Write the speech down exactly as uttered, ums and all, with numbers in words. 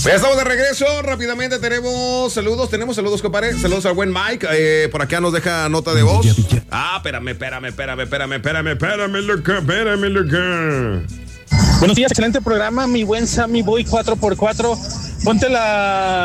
Ya estamos de regreso, rápidamente tenemos saludos, tenemos saludos, compadre, saludos al buen Mike, eh, por acá nos deja nota de voz. Ah, espérame, espérame, espérame, espérame, espérame, espérame, loca, espérame, loca. Buenos días, excelente programa, mi buen Sammy Boy cuatro por cuatro. Ponte la